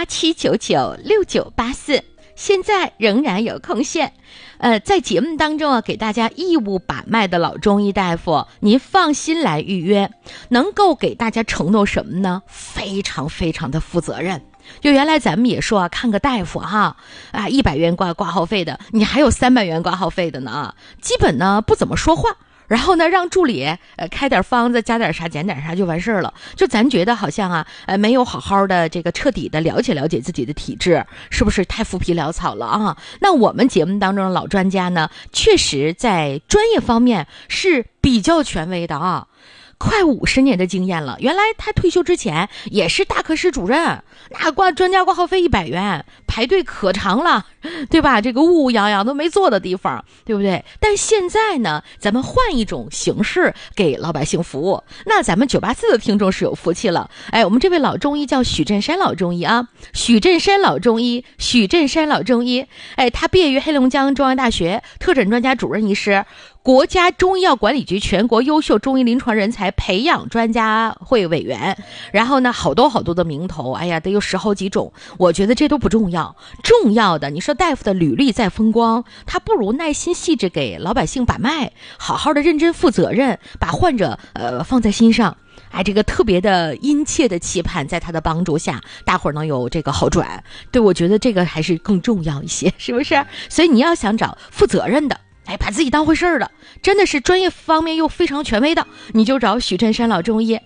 87996984，现在仍然有空限。在节目当中啊，给大家义务把脉的老中医大夫，您放心来预约，能够给大家承诺什么呢？非常非常的负责任。就原来咱们也说啊，看个大夫哈，100元挂号费的，你还有300元挂号费的呢，基本呢不怎么说话。然后呢，让助理开点方子，加点啥减点啥就完事儿了。就咱觉得好像啊，没有好好的这个彻底的了解自己的体质，是不是太浮皮潦草了啊？那我们节目当中的老专家呢，确实在专业方面是比较权威的啊。快50年的经验了，原来他退休之前也是大科室主任，那专家挂号费100元，排队可长了，对吧？这个乌泱泱都没坐的地方，对不对？但现在呢，咱们换一种形式给老百姓服务，那咱们984的听众是有福气了。我们这位老中医叫许振山老中医啊，许振山老中医，他毕业于黑龙江中央大学，特诊专家主任医师，国家中医药管理局全国优秀中医临床人才培养专家会委员，然后呢，好多的名头，得有10好几种。我觉得这都不重要，重要的，你说大夫的履历再风光，他不如耐心细致给老百姓把脉，好好的认真负责任，把患者放在心上。这个特别的殷切的期盼，在他的帮助下，大伙儿能有这个好转。对，我觉得这个还是更重要一些，是不是？所以你要想找负责任的，把自己当回事儿的，真的是专业方面又非常权威的，你就找许振山老中医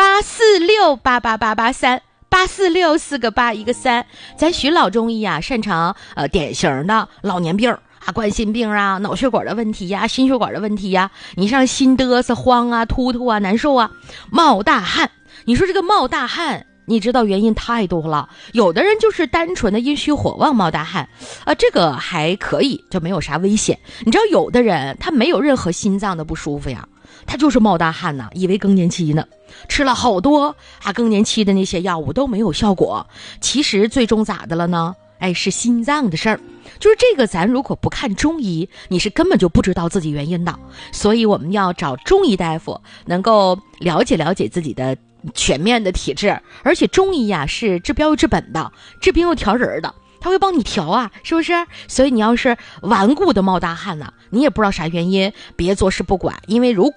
，846888883，846-4个8一个3。咱许老中医啊，擅长典型的老年病冠心病啊，脑血管的问题呀，心血管的问题呀，你像心嘚瑟、慌啊、突突啊、难受啊、冒大汗。你说这个冒大汗，你知道原因太多了，有的人就是单纯的阴虚火旺冒大汗这个还可以，就没有啥危险。你知道有的人他没有任何心脏的不舒服呀，他就是冒大汗呢，以为更年期呢，吃了好多更年期的那些药物都没有效果，其实最终咋的了呢？是心脏的事儿。就是这个咱如果不看中医，你是根本就不知道自己原因的。所以我们要找中医大夫，能够了解自己的全面的体质。而且中医是治标又治本的，治病又调人的，他会帮你调啊，是不是？所以你要是顽固的冒大汗你也不知道啥原因，别坐视不管。因为如果